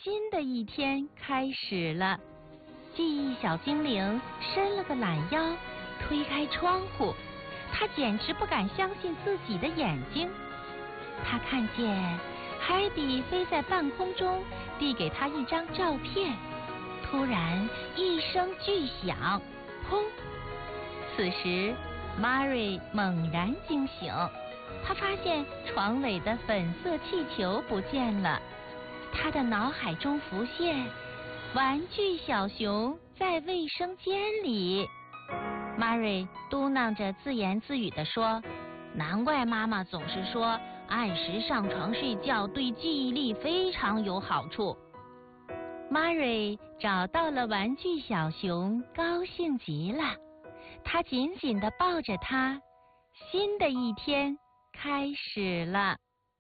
新的一天开始了。记忆小精灵伸了个懒腰，推开窗户，他简直不敢相信自己的眼睛。他看见海底飞在半空中，递给他一张照片。突然一声巨响，砰！此时 Mary 猛然惊醒，他发现床尾的粉色气球不见了。他的脑海中浮现，玩具小熊在卫生间里。Mary 嘟囔着自言自语地说：难怪妈妈总是说按时上床睡觉对记忆力非常有好处。Mary 找到了玩具小熊，高兴极了。她紧紧地抱着它，新的一天开始了。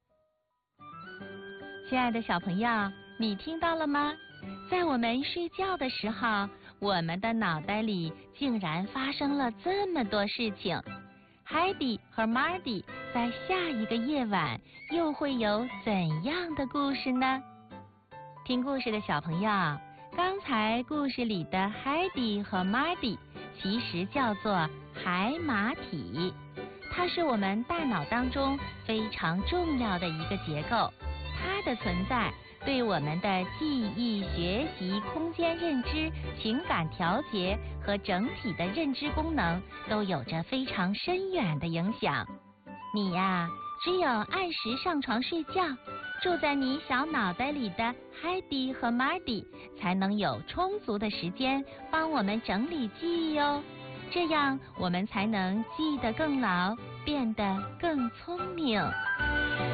亲爱的小朋友，你听到了吗？在我们睡觉的时候，我们的脑袋里竟然发生了这么多事情。海底和 Marty 在下一个夜晚又会有怎样的故事呢？听故事的小朋友，刚才故事里的海底和 Marty 其实叫做海马体，它是我们大脑当中非常重要的一个结构，它的存在对我们的记忆、学习、空间认知、情感调节和整体的认知功能都有着非常深远的影响。你呀，只有按时上床睡觉，住在你小脑袋里的海底和 Marty 才能有充足的时间帮我们整理记忆哦，这样我们才能记得更牢，变得更聪明。